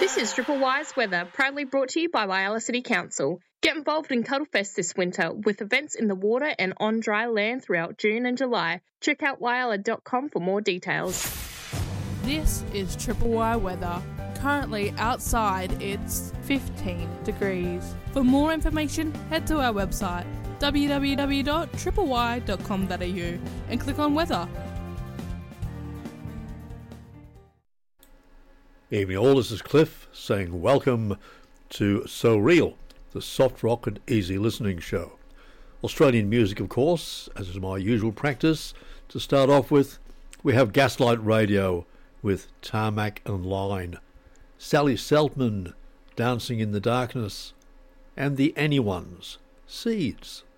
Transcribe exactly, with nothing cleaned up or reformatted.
This is Triple Wise Weather, proudly brought to you by Whyalla City Council. Get involved in Cuddlefest this winter with events in the water and on dry land throughout June and July. Check out whyalla dot com for more details. This is Triple Y Weather. Currently outside it's fifteen degrees. For more information, head to our website w w w dot triple y dot com dot a u and click on weather. Evening all, this is Cliff saying welcome to So Real, the soft rock and easy listening show. Australian music, of course, as is my usual practice. To start off with, we have Gaslight Radio with Tarmac and Line, Sally Seltman, Dancing in the Darkness, and the Anyones, Seeds.